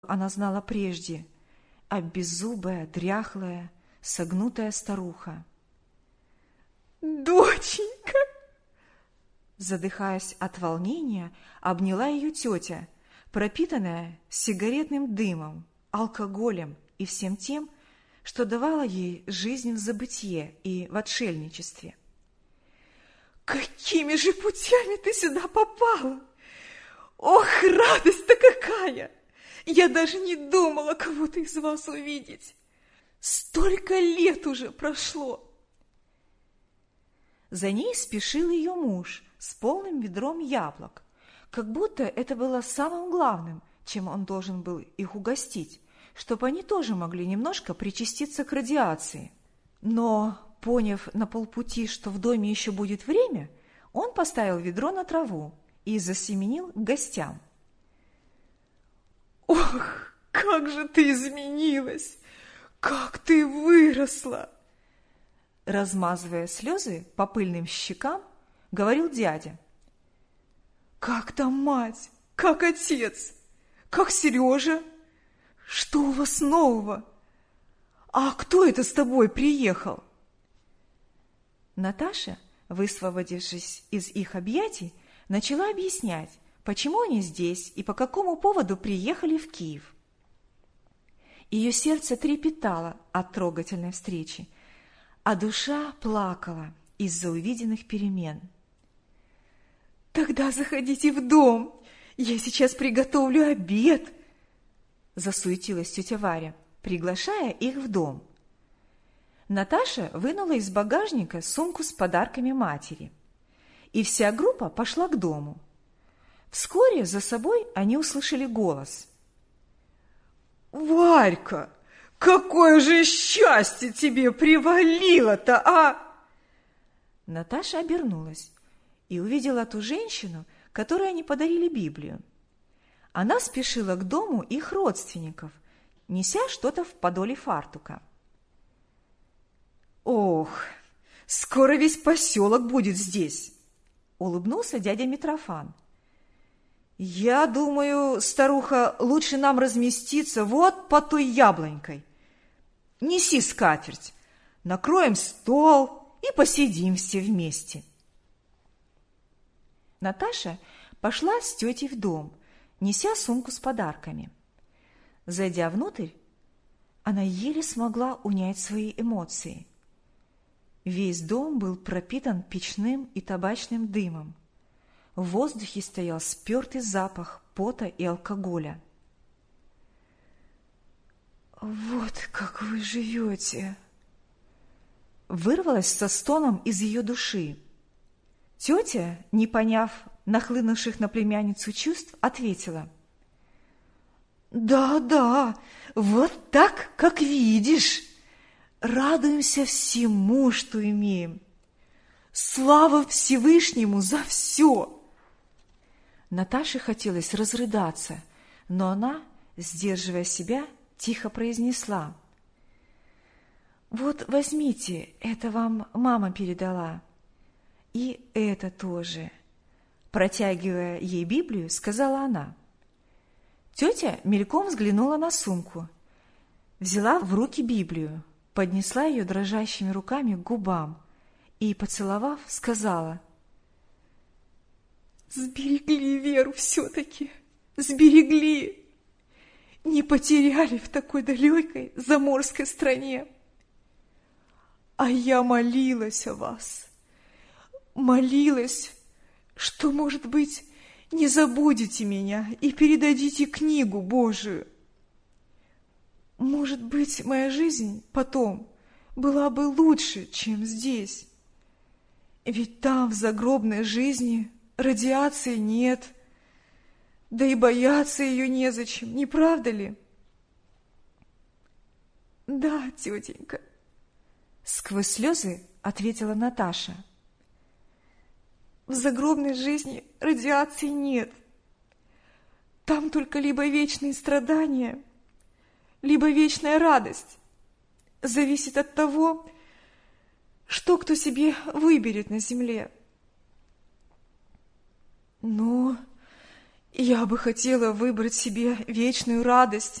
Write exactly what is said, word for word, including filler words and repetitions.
она знала прежде, а беззубая, дряхлая, согнутая старуха. «Доченька!» Задыхаясь от волнения, обняла ее тетя, пропитанная сигаретным дымом, алкоголем и всем тем, что давало ей жизнь в забытье и в отшельничестве. «Какими же путями ты сюда попала? Ох, радость-то какая! Я даже не думала кого-то из вас увидеть. Столько лет уже прошло!» За ней спешил ее муж с полным ведром яблок, как будто это было самым главным, чем он должен был их угостить, чтобы они тоже могли немножко причаститься к радиации. Но, поняв на полпути, что в доме еще будет время, он поставил ведро на траву и засеменил к гостям. «Ох, как же ты изменилась! Как ты выросла!» Размазывая слезы по пыльным щекам, говорил дядя. «Как там мать? Как отец? Как Сережа? Что у вас нового? А кто это с тобой приехал?» Наташа, высвободившись из их объятий, начала объяснять, почему они здесь и по какому поводу приехали в Киев. Ее сердце трепетало от трогательной встречи, а душа плакала из-за увиденных перемен. «Тогда заходите в дом, я сейчас приготовлю обед!» Засуетилась тетя Варя, приглашая их в дом. Наташа вынула из багажника сумку с подарками матери, и вся группа пошла к дому. Вскоре за собой они услышали голос. «Варька, какое же счастье тебе привалило-то, а!» Наташа обернулась и увидела ту женщину, которой они подарили Библию. Она спешила к дому их родственников, неся что-то в подоле фартука. «Ох, скоро весь поселок будет здесь!» — улыбнулся дядя Митрофан. «Я думаю, старуха, лучше нам разместиться вот под той яблонькой. Неси скатерть, накроем стол и посидим все вместе». Наташа пошла с тетей в дом, неся сумку с подарками. Зайдя внутрь, она еле смогла унять свои эмоции. Весь дом был пропитан печным и табачным дымом. В воздухе стоял спертый запах пота и алкоголя. «Вот как вы живете!» Вырвалась со стоном из ее души. Тетя, не поняв нахлынувших на племянницу чувств, ответила. «Да, да, вот так, как видишь. Радуемся всему, что имеем. Слава Всевышнему за все!» Наташе хотелось разрыдаться, но она, сдерживая себя, тихо произнесла. «Вот возьмите, это вам мама передала. И это тоже». Протягивая ей Библию, сказала она. Тетя мельком взглянула на сумку, взяла в руки Библию, поднесла ее дрожащими руками к губам и, поцеловав, сказала. «Сберегли веру все-таки, сберегли, не потеряли в такой далекой заморской стране. А я молилась о вас, молилась, что, может быть, не забудете меня и передадите книгу Божию. Может быть, моя жизнь потом была бы лучше, чем здесь. Ведь там, в загробной жизни, радиации нет, да и бояться ее незачем, не правда ли?» «Да, тетенька», — сквозь слезы ответила Наташа. «В загробной жизни радиации нет. Там только либо вечные страдания, либо вечная радость. Зависит от того, что кто себе выберет на земле». «Ну, Я бы хотела выбрать себе вечную радость,